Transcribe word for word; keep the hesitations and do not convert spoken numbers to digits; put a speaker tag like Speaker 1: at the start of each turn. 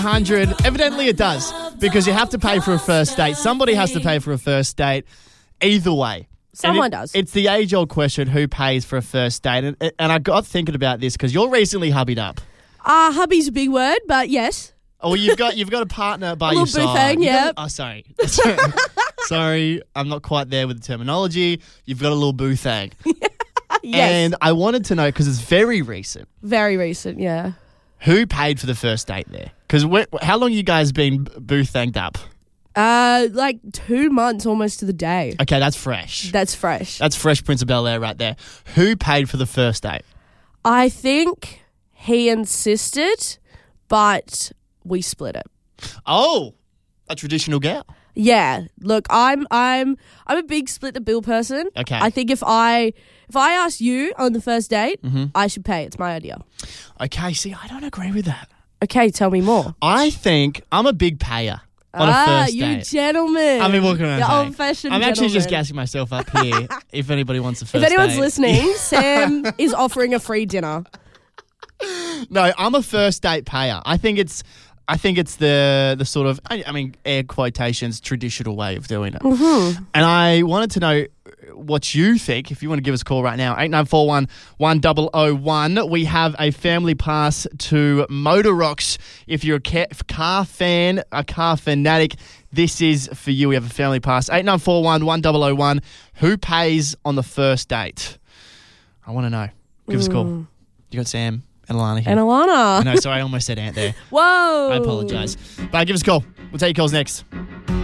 Speaker 1: one hundred. Evidently it does, because you have to pay for a first date. Somebody has to pay for a first date. Either way.
Speaker 2: Someone
Speaker 1: it,
Speaker 2: does.
Speaker 1: It's the age-old question, who pays for a first date? And, and I got thinking about this because you're recently hubbied up.
Speaker 2: Uh, hubby's a big word, but yes.
Speaker 1: Oh, well, you've got you've got a partner by
Speaker 2: a
Speaker 1: your
Speaker 2: little
Speaker 1: side.
Speaker 2: boothang, yeah.
Speaker 1: Oh, sorry. Sorry, I'm not quite there with the terminology. You've got a little boothang.
Speaker 2: Yes.
Speaker 1: And I wanted to know, because it's very recent,
Speaker 2: Very recent, yeah.
Speaker 1: who paid for the first date there? Because how long you guys been boothanged up?
Speaker 2: Uh, like two months almost to the day.
Speaker 1: Okay, that's fresh.
Speaker 2: That's fresh.
Speaker 1: That's fresh Prince of Bel-Air right there. Who paid for the first date?
Speaker 2: I think he insisted, but we split it.
Speaker 1: Oh, a traditional gal.
Speaker 2: Yeah. Look, I'm I'm I'm a big split the bill person.
Speaker 1: Okay.
Speaker 2: I think if I if I ask you on the first date,
Speaker 1: Mm-hmm.
Speaker 2: I should pay. It's my idea.
Speaker 1: Okay, see, I don't agree with that.
Speaker 2: Okay, tell me more.
Speaker 1: I think I'm a big payer on
Speaker 2: ah,
Speaker 1: a first
Speaker 2: you
Speaker 1: date.
Speaker 2: gentleman.
Speaker 1: I mean, what can I
Speaker 2: You're
Speaker 1: say?
Speaker 2: old-fashioned
Speaker 1: I'm actually just
Speaker 2: gentleman.
Speaker 1: gassing myself up here. If anybody wants a first
Speaker 2: If anyone's
Speaker 1: date.
Speaker 2: listening, Sam is offering a free dinner.
Speaker 1: No, I'm a first date payer. I think it's, I think it's the the sort of, I, I mean, air quotations, traditional way of doing it.
Speaker 2: Mm-hmm.
Speaker 1: And I wanted to know what you think. If you want to give us a call right now, eight nine four one, one zero zero one. We have a family pass to Motor Rocks. If you're a ca- car fan, a car fanatic, this is for you. We have a family pass. eight nine four one, one zero zero one. Who pays on the first date? I want to know. Give us a call. You got Sam and Alana here.
Speaker 2: And Alana.
Speaker 1: No, sorry, I almost said Ant there.
Speaker 2: Whoa.
Speaker 1: I apologise. But give us a call. We'll take your calls next.